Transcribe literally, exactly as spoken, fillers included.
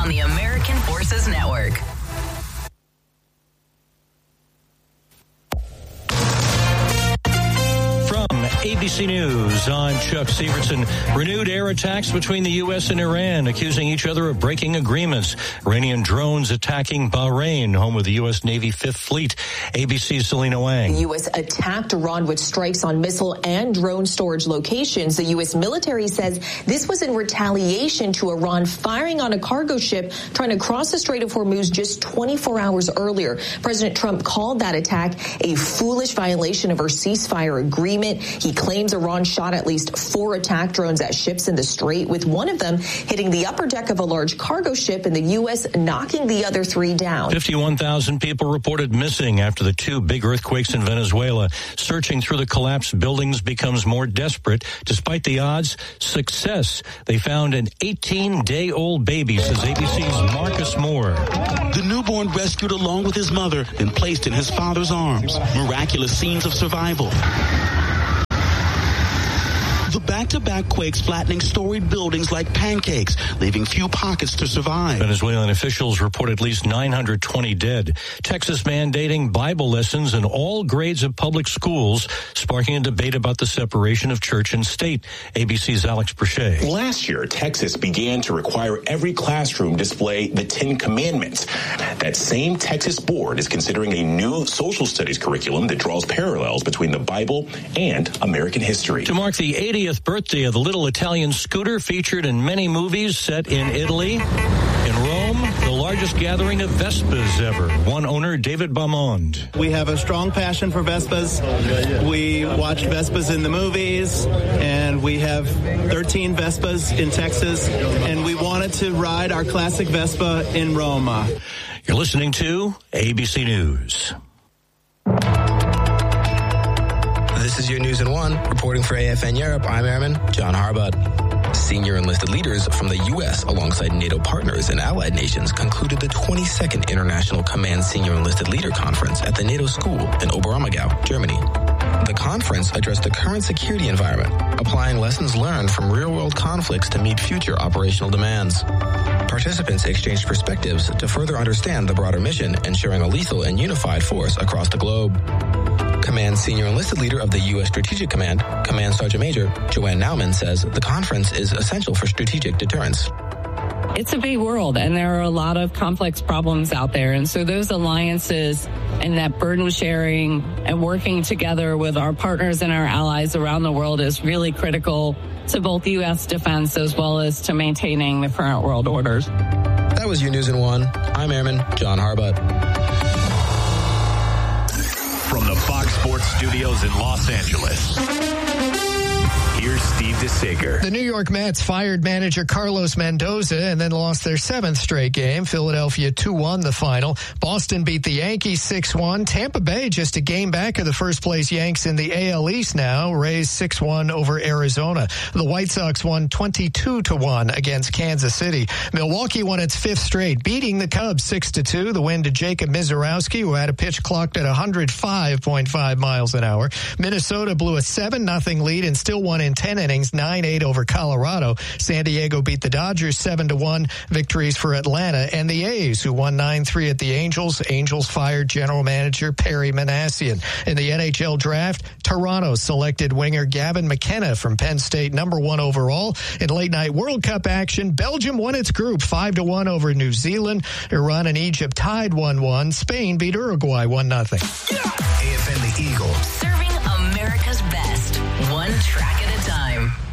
on the American Forces Network. A B C News, I'm Chuck Severson. Renewed air attacks between the U S and Iran, accusing each other of breaking agreements. Iranian drones attacking Bahrain, home of the U S Navy Fifth Fleet. A B C's Selena Wang. The U S attacked Iran with strikes on missile and drone storage locations. The U S military says this was in retaliation to Iran firing on a cargo ship trying to cross the Strait of Hormuz just twenty-four hours earlier. President Trump called that attack a foolish violation of our ceasefire agreement. He claims Iran shot at least four attack drones at ships in the Strait, with one of them hitting the upper deck of a large cargo ship and the U S knocking the other three down. fifty-one thousand people reported missing after the two big earthquakes in Venezuela. Searching through the collapsed buildings becomes more desperate. Despite the odds, success. They found an eighteen-day-old baby, says A B C's Marcus Moore. The newborn rescued along with his mother and placed in his father's arms. Miraculous scenes of survival. The back-to-back quakes flattening storied buildings like pancakes, leaving few pockets to survive. Venezuelan officials report at least nine hundred twenty dead. Texas mandating Bible lessons in all grades of public schools, sparking a debate about the separation of church and state. A B C's Alex Brachet. Last year, Texas began to require every classroom display the Ten Commandments. That same Texas board is considering a new social studies curriculum that draws parallels between the Bible and American history. To mark the eightieth birthday of the little Italian scooter featured in many movies set in Italy. In Rome, the largest gathering of Vespas ever. One owner, David Baumond. We have a strong passion for Vespas. We watch Vespas in the movies, and we have thirteen Vespas in Texas, and we wanted to ride our classic Vespa in Roma. You're listening to A B C News. This is your News in One. Reporting for A F N Europe, I'm Airman John Harbutt. Senior enlisted leaders from the U S alongside NATO partners and allied nations concluded the twenty-second International Command Senior Enlisted Leader Conference at the NATO School in Oberammergau, Germany. The conference addressed the current security environment, applying lessons learned from real-world conflicts to meet future operational demands. Participants exchanged perspectives to further understand the broader mission, ensuring a lethal and unified force across the globe. Command Senior Enlisted Leader of the U S Strategic Command, Command Sergeant Major Joanne Nauman, says the conference is essential for strategic deterrence. It's a big world, and there are a lot of complex problems out there. And so those alliances and that burden sharing and working together with our partners and our allies around the world is really critical to both U S defense as well as to maintaining the current world orders. That was your News in One. I'm Airman John Harbutt. From the Fox Sports Studios in Los Angeles, here's Steve DeSager. The New York Mets fired manager Carlos Mendoza and then lost their seventh straight game. Philadelphia two one the final. Boston beat the Yankees six one. Tampa Bay just a game back of the first-place Yanks in the A L East now, raised six one over Arizona. The White Sox won twenty-two to one against Kansas City. Milwaukee won its fifth straight, beating the Cubs six to two. The win to Jacob Mizorowski, who had a pitch clocked at one hundred five point five miles an hour. Minnesota blew a seven nothing lead and still won in ten innings, nine eight over Colorado. San Diego beat the Dodgers seven to one. Victories for Atlanta and the A's, who won nine three at the Angels. Angels fired general manager Perry Manassian. In the N H L draft, Toronto selected winger Gavin McKenna from Penn State, number one overall. In late night World Cup action, Belgium won its group five to one over New Zealand. Iran and Egypt tied one one. Spain beat Uruguay one nothing. A F N The Eagle. Serving America's best, one track at a time.